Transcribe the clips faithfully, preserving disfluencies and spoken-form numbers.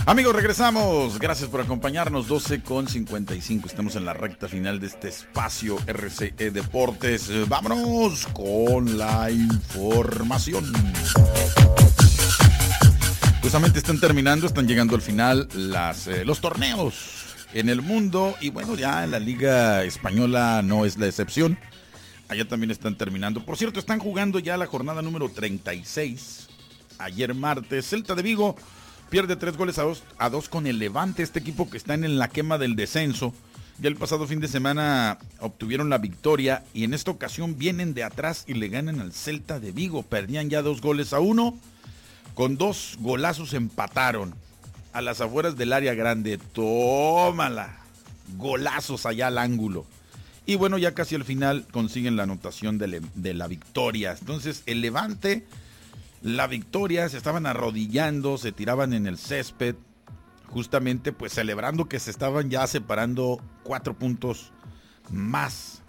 Amigos, regresamos. Gracias por acompañarnos. doce con cincuenta y cinco. Estamos en la recta final de este espacio R C E Deportes. Vámonos con la información. Justamente están terminando, están llegando al final las, eh, los torneos en el mundo. Y bueno, ya en la Liga Española no es la excepción. Allá también están terminando. Por cierto, están jugando ya la jornada número treinta y seis. Ayer martes, Celta de Vigo pierde tres goles a dos, a dos con el Levante, este equipo que está en la quema del descenso. Ya el pasado fin de semana obtuvieron la victoria y en esta ocasión vienen de atrás y le ganan al Celta de Vigo. Perdían ya dos goles a uno. Con dos golazos empataron a las afueras del área grande. Tómala. Golazos allá al ángulo. Y bueno, ya casi al final consiguen la anotación de, le, de la victoria. Entonces el Levante, la victoria, se estaban arrodillando, se tiraban en el césped, justamente pues celebrando que se estaban ya separando cuatro puntos más,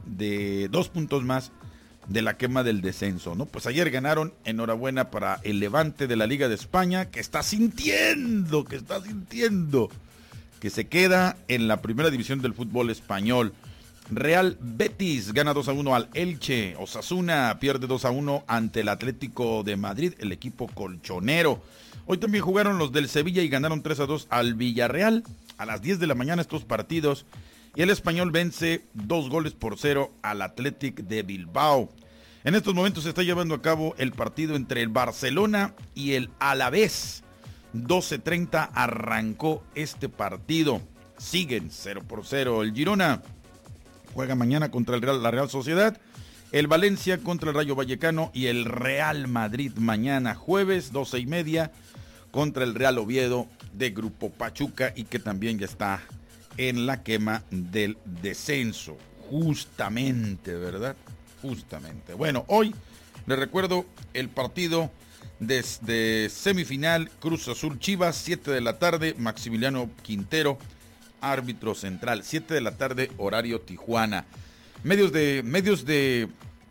de dos puntos más de la quema del descenso, ¿no? Pues ayer ganaron, enhorabuena para el Levante de la Liga de España, que está sintiendo, que está sintiendo, que se queda en la primera división del fútbol español. Real Betis gana dos a uno al Elche. Osasuna pierde dos a uno ante el Atlético de Madrid, el equipo colchonero. Hoy también jugaron los del Sevilla y ganaron tres a dos al Villarreal. A las diez de la mañana estos partidos. Y el Español vence dos goles por cero al Athletic de Bilbao. En estos momentos se está llevando a cabo el partido entre el Barcelona y el Alavés. doce treinta arrancó este partido. Siguen cero por cero. El Girona juega mañana contra el Real, la Real Sociedad. El Valencia contra el Rayo Vallecano. Y el Real Madrid mañana jueves, doce y media, contra el Real Oviedo de Grupo Pachuca. Y que también ya está en la quema del descenso. Justamente, ¿verdad? Justamente. Bueno, hoy les recuerdo el partido desde semifinal Cruz Azul Chivas, siete de la tarde, Maximiliano Quintero, árbitro central, siete de la tarde, horario Tijuana. Medios de medios de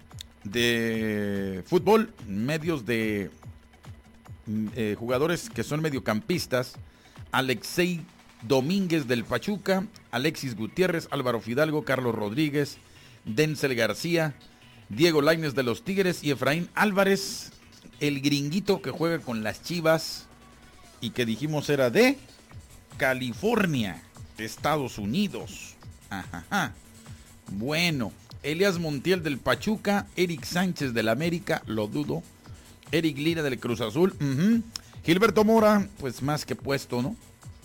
de fútbol, medios de eh, jugadores que son mediocampistas: Alexei Domínguez del Pachuca, Alexis Gutiérrez, Álvaro Fidalgo, Carlos Rodríguez, Denzel García, Diego Lainez de los Tigres y Efraín Álvarez, el gringuito que juega con las Chivas y que dijimos era de California, Estados Unidos. Ajá. Bueno, Elías Montiel del Pachuca, Eric Sánchez del América, lo dudo, Eric Lira del Cruz Azul, uh-huh. Gilberto Mora, pues más que puesto, ¿no?,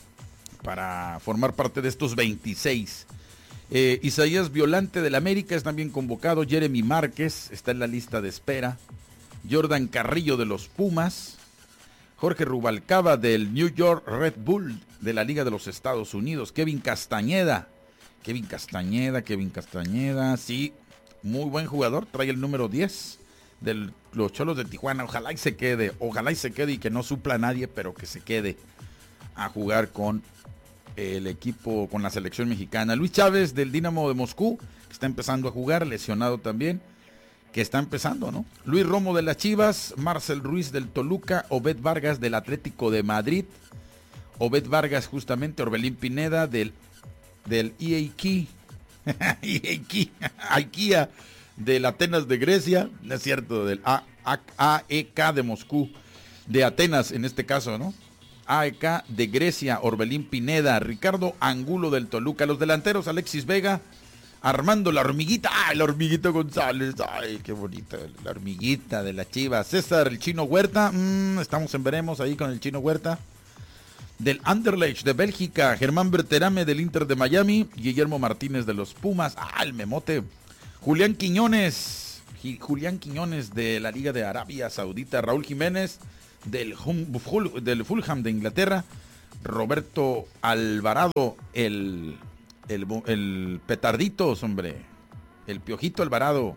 para formar parte de estos veintiséis. Eh, Isaías Violante del América es también convocado. Jeremy Márquez está en la lista de espera. Jordan Carrillo de los Pumas. Jorge Rubalcaba del New York Red Bull de la Liga de los Estados Unidos. Kevin Castañeda. Kevin Castañeda, Kevin Castañeda. Sí, muy buen jugador. Trae el número diez de los Cholos de Tijuana. Ojalá y se quede. Ojalá y se quede y que no supla a nadie, pero que se quede a jugar con el equipo, con la selección mexicana. Luis Chávez del Dinamo de Moscú, que está empezando a jugar, lesionado también, que está empezando, ¿no? Luis Romo de las Chivas, Marcel Ruiz del Toluca, Obed Vargas del Atlético de Madrid, Obed Vargas justamente, Orbelín Pineda del, del E A K, E A K, del Atenas de Grecia, no es cierto, del A E K de Moscú, de Atenas en este caso, ¿no? A E K de Grecia, Orbelín Pineda, Ricardo Angulo del Toluca, los delanteros Alexis Vega, Armando la hormiguita, ¡ay, la hormiguita González! ¡Ay, qué bonita! La hormiguita de la Chivas. César el Chino Huerta, mmm, estamos en veremos ahí con el Chino Huerta. Del Anderlecht de Bélgica, Germán Berterame del Inter de Miami, Guillermo Martínez de los Pumas, ¡ah, el memote! Julián Quiñones, Julián Quiñones de la Liga de Arabia Saudita, Raúl Jiménez Del, hum, del Fulham de Inglaterra, Roberto Alvarado, el, el, el petardito, hombre, el Piojito Alvarado,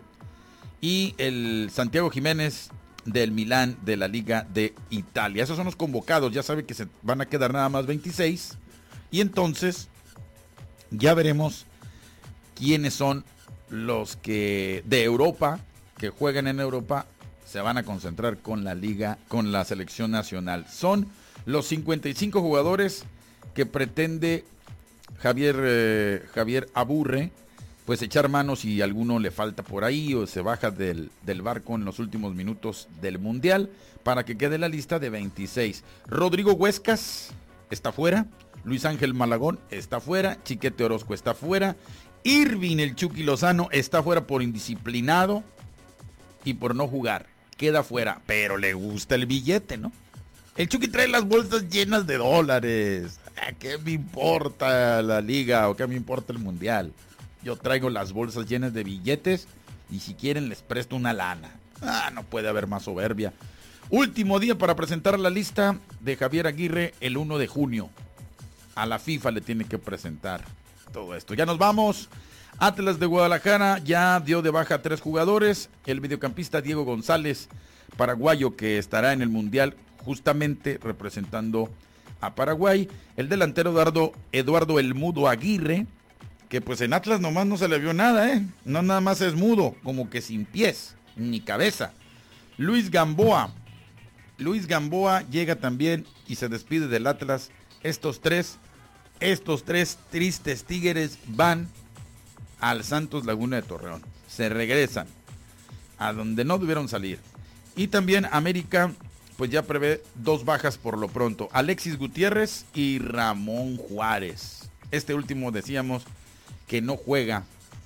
y el Santiago Jiménez del Milán de la Liga de Italia. Esos son los convocados. Ya sabe que se van a quedar nada más veintiséis y entonces ya veremos quiénes son los que de Europa, que juegan en Europa, se van a concentrar con la liga, con la selección nacional. Son los cincuenta y cinco jugadores que pretende Javier, eh, Javier Aburre, pues echar manos si alguno le falta por ahí o se baja del, del barco en los últimos minutos del Mundial, para que quede la lista de veintiséis. Rodrigo Huescas está fuera, Luis Ángel Malagón está fuera, Chiquete Orozco está fuera, Irving el Chucky Lozano está fuera por indisciplinado y por no jugar, queda fuera, pero le gusta el billete, ¿no? El Chucky trae las bolsas llenas de dólares. ¿Qué me importa la liga o qué me importa el Mundial? Yo traigo las bolsas llenas de billetes y si quieren les presto una lana. Ah, no puede haber más soberbia. Último día para presentar la lista de Javier Aguirre, el uno de junio. A la FIFA le tiene que presentar todo esto. Ya nos vamos. Atlas de Guadalajara ya dio de baja a tres jugadores. El mediocampista Diego González, paraguayo, que estará en el Mundial justamente representando a Paraguay. El delantero Eduardo, Eduardo El Mudo Aguirre, que pues en Atlas nomás no se le vio nada, ¿eh? No nada más es mudo, como que sin pies, ni cabeza. Luis Gamboa. Luis Gamboa llega también y se despide del Atlas. Estos tres, estos tres tristes tigres van al Santos Laguna de Torreón. Se regresan a donde no debieron salir. Y también América pues ya prevé dos bajas por lo pronto. Alexis Gutiérrez y Ramón Juárez. Este último decíamos que no juega,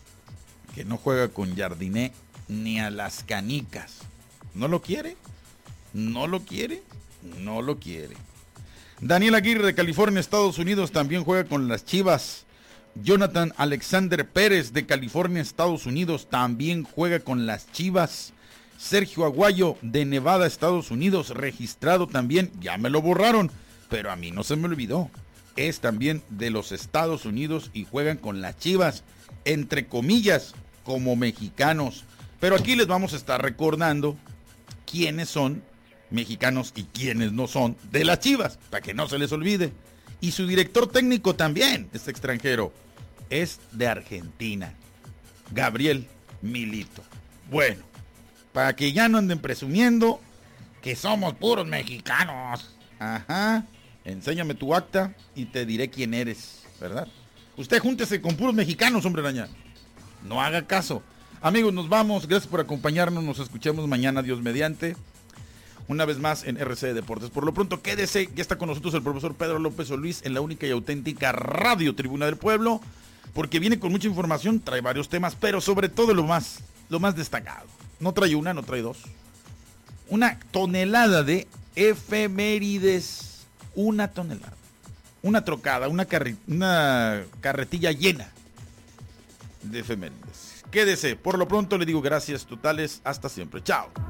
que no juega con Jardiné ni a las canicas. ¿No lo quiere? ¿No lo quiere? No lo quiere. Daniel Aguirre de California, Estados Unidos, también juega con las Chivas. Jonathan Alexander Pérez de California, Estados Unidos, también juega con las Chivas. Sergio Aguayo de Nevada, Estados Unidos, registrado también, ya me lo borraron, pero a mí no se me olvidó. Es también de los Estados Unidos y juegan con las Chivas, entre comillas, como mexicanos. Pero aquí les vamos a estar recordando quiénes son mexicanos y quiénes no son de las Chivas, para que no se les olvide. Y su director técnico también es extranjero, es de Argentina, Gabriel Milito. Bueno, para que ya no anden presumiendo que somos puros mexicanos. Ajá, enséñame tu acta y te diré quién eres, ¿verdad? Usted júntese con puros mexicanos, hombre araña. No haga caso. Amigos, nos vamos. Gracias por acompañarnos. Nos escuchamos mañana, Dios mediante. Una vez más en R C Deportes. Por lo pronto, quédese. Ya está con nosotros el profesor Pedro López Solís en la única y auténtica Radio Tribuna del Pueblo, porque viene con mucha información, trae varios temas, pero sobre todo lo más, lo más destacado. No trae una, no trae dos. Una tonelada de efemérides. Una tonelada. Una trocada, una, carri- una carretilla llena de efemérides. Quédese. Por lo pronto le digo gracias totales. Hasta siempre. Chao.